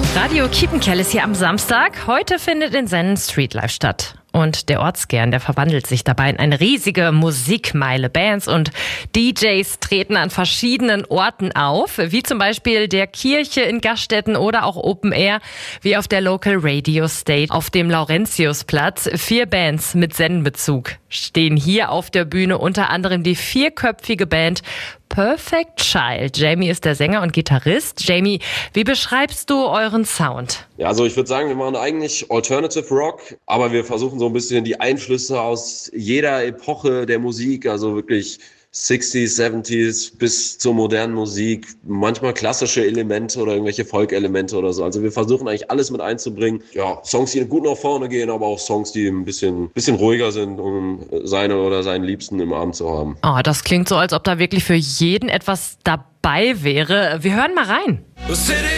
Radio Kiepenkerl ist hier am Samstag. Heute findet in Senn Streetlife statt. Und der Ortskern, der verwandelt sich dabei in eine riesige Musikmeile. Bands und DJs treten an verschiedenen Orten auf, wie zum Beispiel der Kirche in Gaststätten oder auch Open Air, wie auf der Local Radio Stage auf dem Laurentiusplatz. 4 Bands mit Senn-Bezug stehen hier auf der Bühne, unter anderem die 4-köpfige Band Perfect Child. Jamie ist der Sänger und Gitarrist. Jamie, wie beschreibst du euren Sound? Ja, also ich würde sagen, wir machen eigentlich Alternative Rock, aber wir versuchen so ein bisschen die Einflüsse aus jeder Epoche der Musik, also wirklich 60s, 70s bis zur modernen Musik, manchmal klassische Elemente oder irgendwelche Folk-Elemente oder so. Also wir versuchen eigentlich alles mit einzubringen. Ja, Songs, die gut nach vorne gehen, aber auch Songs, die ein bisschen ruhiger sind, um seine oder seinen Liebsten im Arm zu haben. Oh, das klingt so, als ob da wirklich für jeden etwas dabei wäre. Wir hören mal rein.